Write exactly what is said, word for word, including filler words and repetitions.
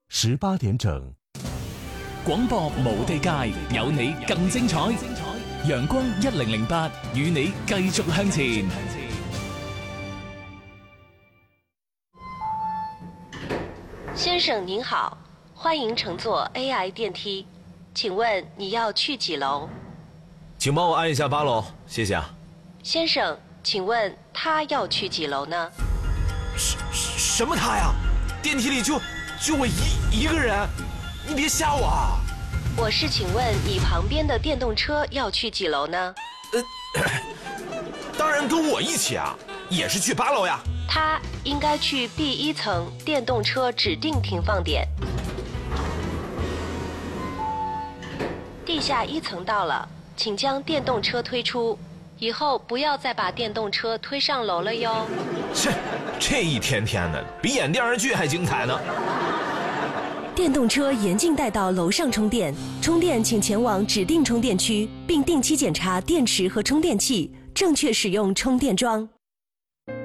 十八點整。 廣播無地界，有你更精彩。陽光一零零八與你繼續向前。 先生您好，歡迎乘坐 A I 電梯，請問你要去幾樓？ 請幫我按一下八樓，謝謝啊。 先生，請問他要去幾樓呢？ 什什麼他呀？電梯裡就就我一一個人，你別嚇我啊！ 我是請問你旁邊的電動車要去幾樓呢？ 呃，當然跟我一起啊，也是去八樓呀。 他應該去 B 一層電動車指定停放點。地下一層到了，請將電動車推出，以後不要再把電動車推上樓了喲。 切，這一天天的，比演電視劇還精彩呢。 電動車嚴禁帶到樓上充電，充電請前往指定充電區，並定期檢查電池和充電器，正確使用充電樁。